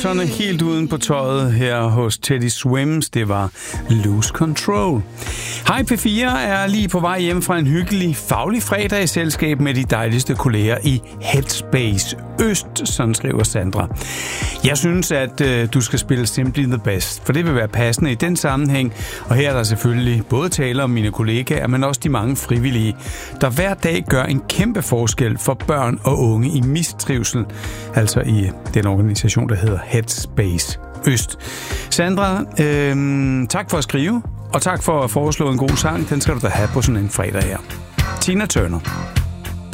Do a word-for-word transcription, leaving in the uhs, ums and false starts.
følelserne helt uden på tøjet her hos Teddy Swims. Det var Lose Control. Hej P fire er lige på vej hjem fra en hyggelig, faglig fredag i selskab med de dejligste kolleger i Headspace Øst, sådan skriver Sandra. Jeg synes, at øh, du skal spille Simply the Best, for det vil være passende i den sammenhæng. Og her er der selvfølgelig både tale om mine kollegaer, men også de mange frivillige, der hver dag gør en kæmpe forskel for børn og unge i mistrivsel, altså i den organisation, der hedder Headspace Øst. Sandra, øh, tak for at skrive, og tak for at foreslå en god sang. Den skal du da have på sådan en fredag her. Tina Turner.